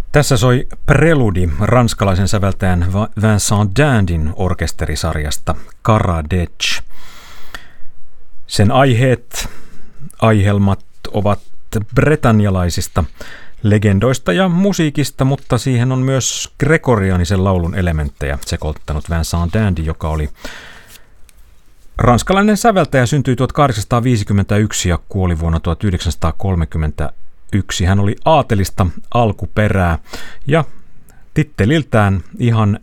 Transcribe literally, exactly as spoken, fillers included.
Tässä soi preludi ranskalaisen säveltäjän Vincent D'Indin orkesterisarjasta Karadec. Sen aiheet, aihelmat ovat britannialaisista legendoista ja musiikista, mutta siihen on myös gregorianisen laulun elementtejä sekoittanut Vincent D'Indy, joka oli ranskalainen säveltäjä, syntyi tuhatkahdeksansataaviisikymmentäyksi ja kuoli vuonna tuhatyhdeksänsataakolmekymmentäyksi. Hän oli aatelista alkuperää ja titteliltään ihan